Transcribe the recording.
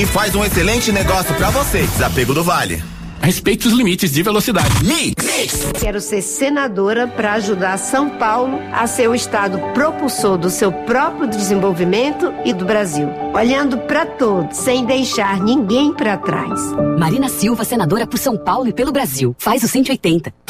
e faz um excelente negócio pra você. Desapego do Vale. Respeite os limites de velocidade. Mix. Quero ser senadora para ajudar São Paulo a ser o estado propulsor do seu próprio desenvolvimento e do Brasil. Olhando para todos, sem deixar ninguém para trás. Marina Silva, senadora por São Paulo e pelo Brasil. Faz o 180.